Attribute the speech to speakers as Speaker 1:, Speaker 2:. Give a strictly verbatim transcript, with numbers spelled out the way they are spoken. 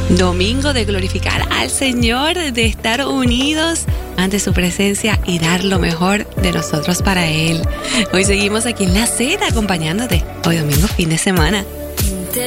Speaker 1: Domingo de glorificar al Señor, de estar unidos ante su presencia y dar lo mejor de nosotros para Él. Hoy seguimos aquí en La Z acompañándote. Hoy domingo, fin de semana.